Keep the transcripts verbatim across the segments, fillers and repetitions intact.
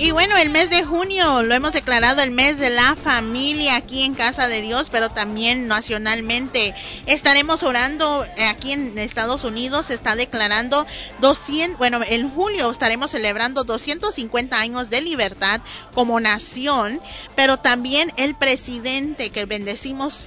Y bueno, el mes de junio lo hemos declarado el mes de la familia aquí en Casa de Dios, pero también nacionalmente. Estaremos orando aquí en Estados Unidos, se está declarando doscientos, bueno, en julio estaremos celebrando doscientos cincuenta años de libertad como nación, pero también el presidente, que bendecimos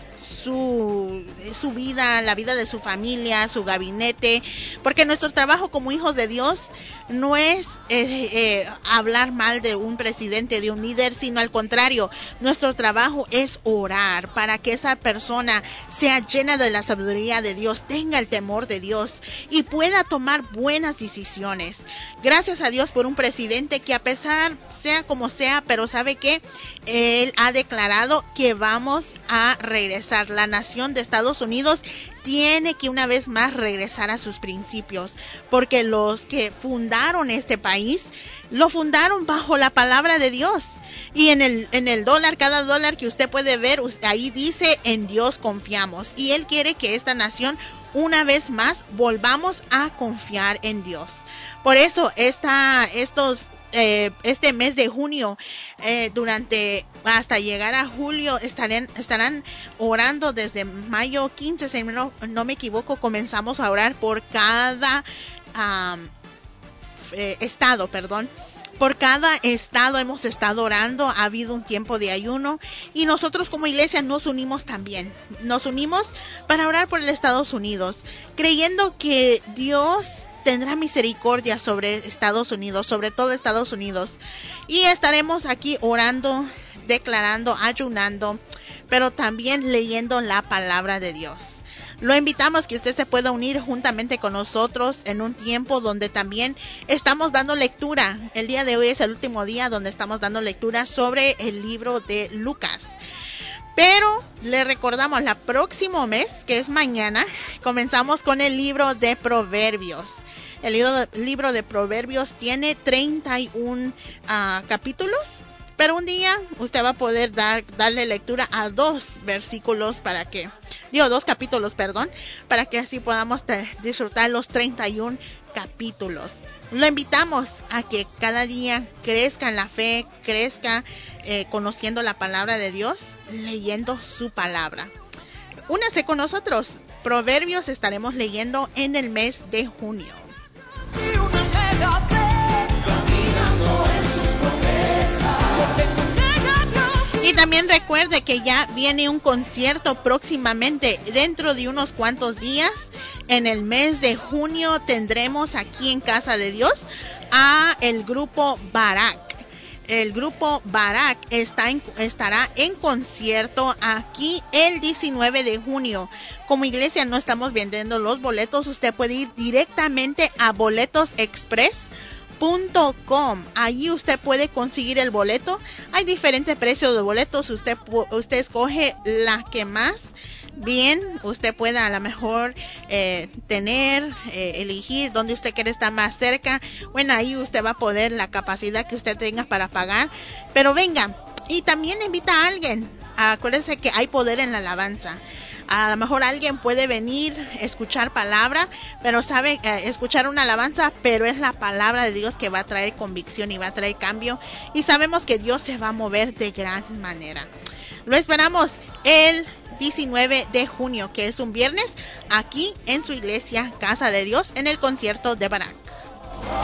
su, su vida, la vida de su familia, su gabinete, porque nuestro trabajo como hijos de Dios no es eh, eh, hablar mal de un presidente, de un líder, sino al contrario, nuestro trabajo es orar para que esa persona sea llena de la sabiduría de Dios, tenga el temor de Dios y pueda tomar buenas decisiones. Gracias a Dios por un presidente que, a pesar sea como sea, pero sabe que él ha declarado que vamos a regresar. La nación de Estados Unidos tiene que una vez más regresar a sus principios, porque los que fundaron este país lo fundaron bajo la palabra de Dios. Y en el en el dólar, cada dólar que usted puede ver, ahí dice: en Dios confiamos. Y Él quiere que esta nación una vez más volvamos a confiar en Dios. Por eso esta, estos Eh, este mes de junio, eh, durante hasta llegar a julio, estarán, estarán orando desde mayo quince, si no, no me equivoco. Comenzamos a orar por cada um, eh, estado, perdón. Por cada estado hemos estado orando, ha habido un tiempo de ayuno y nosotros como iglesia nos unimos también. Nos unimos para orar por el Estados Unidos, creyendo que Dios tendrá misericordia sobre Estados Unidos, sobre todo Estados Unidos. Y estaremos aquí orando, declarando, ayunando, pero también leyendo la palabra de Dios. Lo invitamos que usted se pueda unir juntamente con nosotros en un tiempo donde también estamos dando lectura. El día de hoy es el último día donde estamos dando lectura sobre el libro de Lucas. Pero le recordamos, la próximo mes, que es mañana, comenzamos con el libro de Proverbios. El libro de, libro de Proverbios tiene treinta y uno uh, capítulos, pero un día usted va a poder dar, darle lectura a dos versículos para que, digo, dos capítulos, perdón, para que así podamos te, disfrutar los treinta y uno capítulos. Lo invitamos a que cada día crezca en la fe, crezca eh, conociendo la palabra de Dios, leyendo su palabra. Únase con nosotros. Proverbios estaremos leyendo en el mes de junio. Y también recuerde que ya viene un concierto próximamente, dentro de unos cuantos días. En el mes de junio tendremos aquí en Casa de Dios a el grupo Barak. El grupo Barak está en, estará en concierto aquí el diecinueve de junio. Como iglesia no estamos vendiendo los boletos. Usted puede ir directamente a boletos express punto com. Allí usted puede conseguir el boleto. Hay diferentes precios de boletos. Usted, usted escoge la que más bien usted pueda a lo mejor eh, tener, eh, elegir dónde usted quiere estar más cerca. Bueno, ahí usted va a poder, la capacidad que usted tenga para pagar. Pero venga, y también invita a alguien. Acuérdese que hay poder en la alabanza. A lo mejor alguien puede venir, escuchar palabra, pero sabe, eh, escuchar una alabanza, pero es la palabra de Dios que va a traer convicción y va a traer cambio. Y sabemos que Dios se va a mover de gran manera. Lo esperamos el diecinueve de junio, que es un viernes, aquí en su iglesia Casa de Dios, en el concierto de Barak.